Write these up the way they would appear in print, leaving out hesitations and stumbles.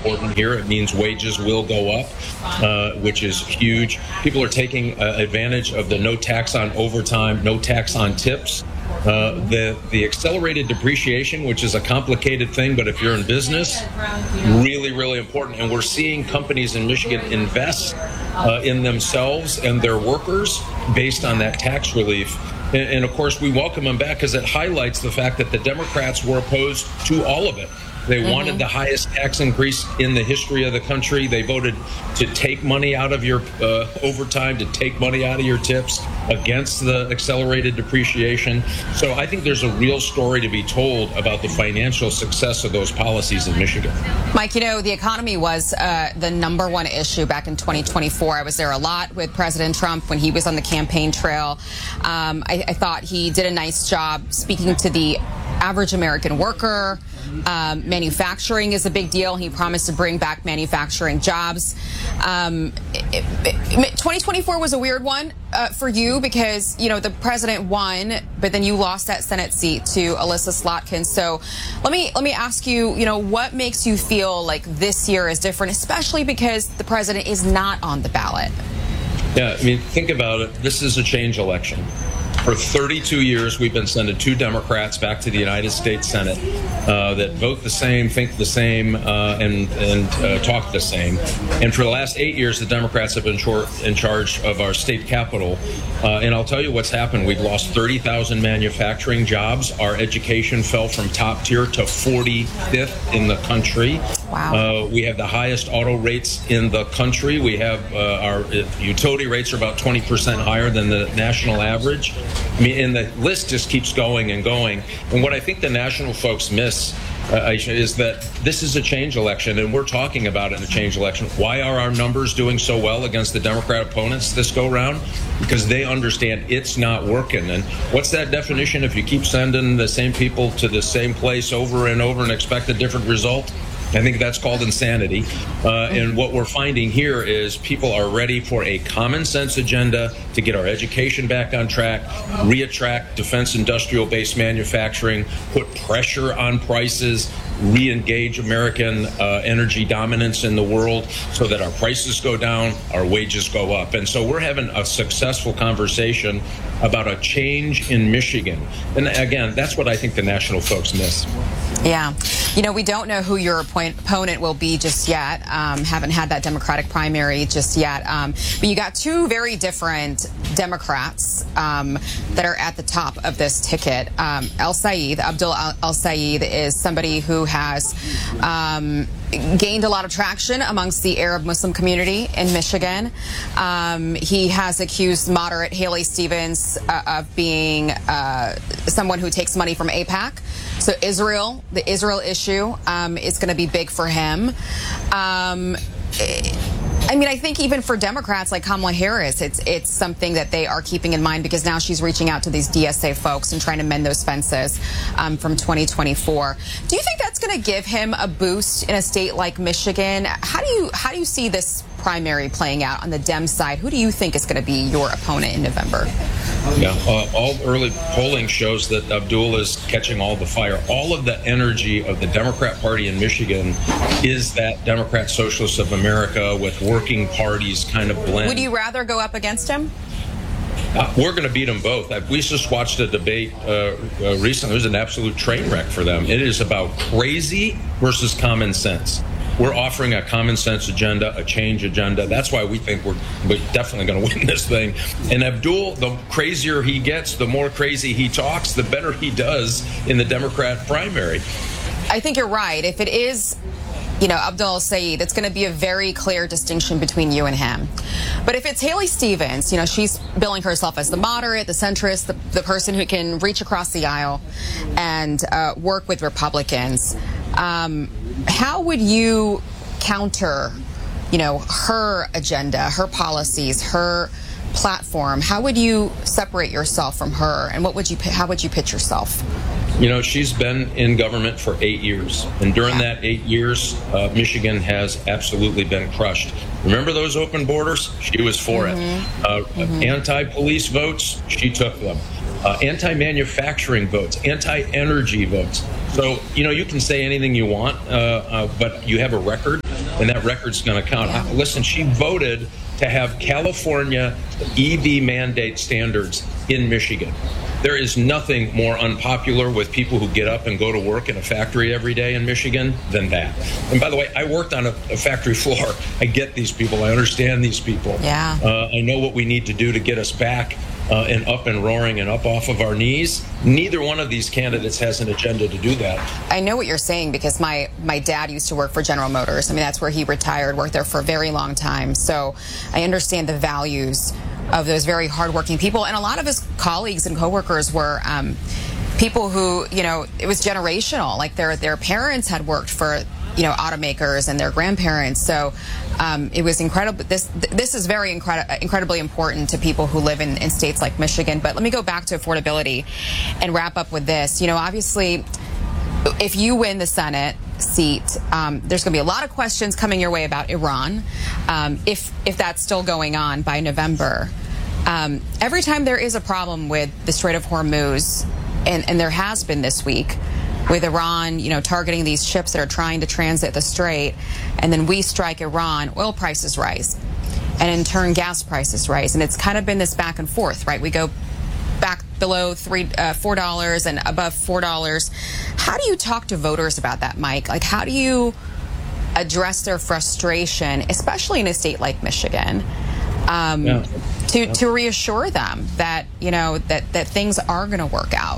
important here. It means wages will go up, which is huge. People are taking advantage of the no tax on overtime, no tax on tips. The accelerated depreciation, which is a complicated thing, but if you're in business, really, really important. And we're seeing companies in Michigan invest in themselves and their workers based on that tax relief. And of course, we welcome them back because it highlights the fact that the Democrats were opposed to all of it. They wanted the highest tax increase in the history of the country. They voted to take money out of your overtime, to take money out of your tips, against the accelerated depreciation. So I think there's a real story to be told about the financial success of those policies in Michigan. Mike, you know, the economy was the #1 issue back in 2024. I was there a lot with President Trump when he was on the campaign trail. I thought he did a nice job speaking to the average American worker. Manufacturing is a big deal. He promised to bring back manufacturing jobs. 2024 was a weird one for you because, you know, the president won, but then you lost that Senate seat to Elissa Slotkin. So let me ask you, you know, what makes you feel like this year is different, especially because the president is not on the ballot? Yeah, I mean, think about it. This is a change election. For 32 years, we've been sending 2 Democrats back to the United States Senate that vote the same, think the same, and talk the same. And for the last 8 years, the Democrats have been in charge of our state capitol. And I'll tell you what's happened. We've lost 30,000 manufacturing jobs. Our education fell from top tier to 45th in the country. Wow. We have the highest auto rates in the country. We have our utility rates are about 20% higher than the national average. I mean, and the list just keeps going and going. And what I think the national folks miss, Aisha, is that this is a change election, and we're talking about it in a change election. Why are our numbers doing so well against the Democrat opponents this go round? Because they understand it's not working. And what's that definition? If you keep sending the same people to the same place over and over and expect a different result? I think that's called insanity. And what we're finding here is people are ready for a common sense agenda to get our education back on track, reattract defense industrial based manufacturing, put pressure on prices, re-engage American energy dominance in the world so that our prices go down, our wages go up. And so we're having a successful conversation about a change in Michigan. And again, that's what I think the national folks miss. Yeah. You know, we don't know who your opponent will be just yet. Haven't had that Democratic primary just yet. But you got 2 very different Democrats that are at the top of this ticket. Abdul El-Sayed is somebody who has gained a lot of traction amongst the Arab Muslim community in Michigan. He has accused moderate Haley Stevens of being someone who takes money from AIPAC. So Israel, the Israel issue is going to be big for him. I mean, I think even for Democrats like Kamala Harris, it's something that they are keeping in mind because now she's reaching out to these DSA folks and trying to mend those fences from 2024. Do you think that's going to give him a boost in a state like Michigan? How do you see this primary playing out on the Dem side? Who do you think is going to be your opponent in November? Yeah, all early polling shows that Abdul is catching all the fire. All of the energy of the Democrat Party in Michigan is that Democrat Socialists of America with working parties kind of blend. Would you rather go up against him? We're going to beat them both. We just watched a debate recently. It was an absolute train wreck for them. It is about crazy versus common sense. We're offering a common sense agenda, a change agenda. That's why we think we're definitely going to win this thing. And Abdul, the crazier he gets, the more crazy he talks, the better he does in the Democrat primary. I think you're right. If it is, you know, Abdul El-Sayed, it's going to be a very clear distinction between you and him. But if it's Haley Stevens, you know, she's billing herself as the moderate, the centrist, the person who can reach across the aisle and work with Republicans. How would you counter, you know, her agenda, her policies, her platform? How would you separate yourself from her? And how would you pitch yourself? You know, she's been in government for 8 years. And during that 8 years, Michigan has absolutely been crushed. Remember those open borders? She was for it. Anti-police votes, she took them. Anti-manufacturing votes, anti-energy votes. So, you know, you can say anything you want, but you have a record. and that record's going to count. Yeah. Listen, she voted to have California EV mandate standards in Michigan. There is nothing more unpopular with people who get up and go to work in a factory every day in Michigan than that. And by the way, I worked on a factory floor. I get these people. I understand these people. Yeah. I know what we need to do to get us back and up and roaring and up off of our knees. Neither one of these candidates has an agenda to do that. I know what you're saying because my dad used to work for General Motors. I mean, that's where he retired, worked there for a very long time. So I understand the values of those very hardworking people. And a lot of his colleagues and coworkers were people who, you know, it was generational. Like their parents had worked for, you know, automakers and their grandparents. So it was incredible. This is very incredibly important to people who live in states like Michigan. But let me go back to affordability and wrap up with this. You know, obviously, if you win the Senate seat, there's going to be a lot of questions coming your way about Iran, if that's still going on by November. Every time there is a problem with the Strait of Hormuz, and there has been this week, with Iran, you know, targeting these ships that are trying to transit the strait, and then we strike Iran, oil prices rise, and in turn gas prices rise, and it's kind of been this back and forth, right? We go back below $4 and above $4. How do you talk to voters about that, Mike? Like, how do you address their frustration, especially in a state like Michigan, to reassure them that, you know, that things are going to work out?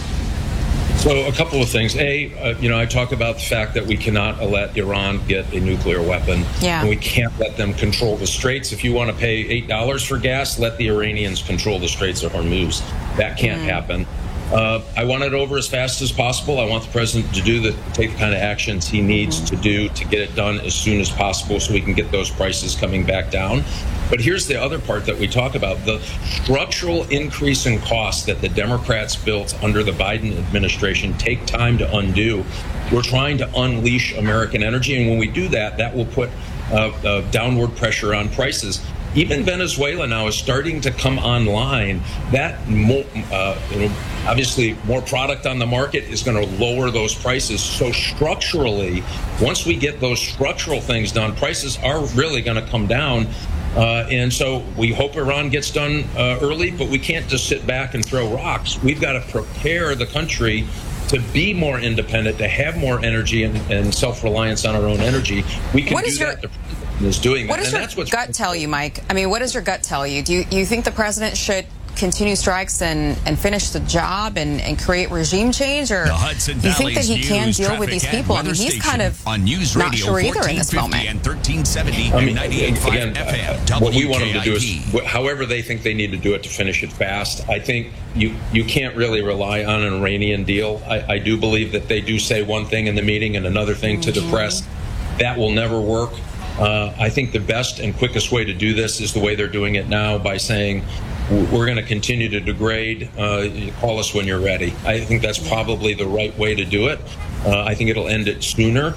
So a couple of things. You know, I talk about the fact that we cannot let Iran get a nuclear weapon. Yeah. And we can't let them control the straits. If you want to pay $8 for gas, let the Iranians control the Straits of Hormuz. That can't happen. I want it over as fast as possible. I want the president to take the kind of actions he needs to do to get it done as soon as possible so we can get those prices coming back down. But here's the other part that we talk about, the structural increase in costs that the Democrats built under the Biden administration take time to undo. We're trying to unleash American energy, and when we do that, that will put downward pressure on prices. Even Venezuela now is starting to come online. That obviously more product on the market is going to lower those prices. So structurally, once we get those structural things done, prices are really going to come down. And so we hope Iran gets done early, but we can't just sit back and throw rocks. We've got to prepare the country to be more independent, to have more energy and self-reliance on our own energy. We can do that. The president is doing that. What does your gut tell you, Mike? I mean, what does your gut tell you? Do you think the president should continue strikes and finish the job and create regime change, or do you think that he can deal with these people? I mean, he's kind of on News not Radio sure either in this 1450 moment. and 1370 and 98.5 FM. What we want them to do is, WKIT. however they think they need to do it to finish it fast. I think you can't really rely on an Iranian deal. I do believe that they do say one thing in the meeting and another thing to the press. That will never work. I think the best and quickest way to do this is the way they're doing it now, by saying, we're going to continue to degrade. Call us when you're ready. I think that's probably the right way to do it. I think it'll end it sooner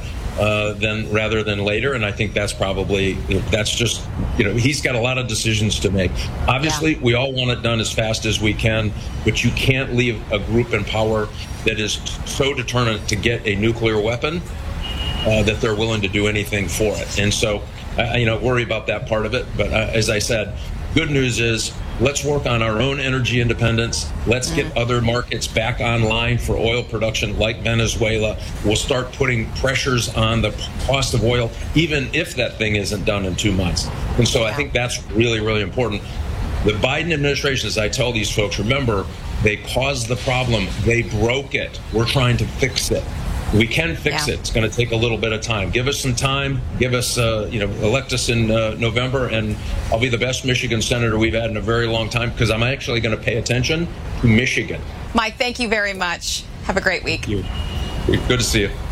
rather than later. And I think that's probably, that's just, you know, he's got a lot of decisions to make. Obviously, we all want it done as fast as we can, but you can't leave a group in power that is so determined to get a nuclear weapon that they're willing to do anything for it. And so, worry about that part of it. But as I said, good news is, let's work on our own energy independence. Let's get other markets back online for oil production, like Venezuela. We'll start putting pressures on the cost of oil, even if that thing isn't done in 2 months. And so I think that's really, really important. The Biden administration, as I tell these folks, remember, they caused the problem. They broke it. We're trying to fix it. We can fix it. It's going to take a little bit of time. Give us some time. Give us, elect us in November, and I'll be the best Michigan senator we've had in a very long time, because I'm actually going to pay attention to Michigan. Mike, thank you very much. Have a great week. Thank you. Good to see you.